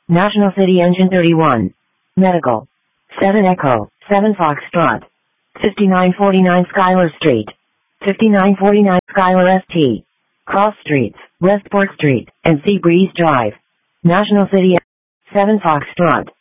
National City Engine 31. Medical. 7 Echo, 7 Foxtrot. 5949 Schuyler Street. 5949 Schuyler St. Cross Streets, Westport Street, and Sea Breeze Drive. National City 7 Foxtrot.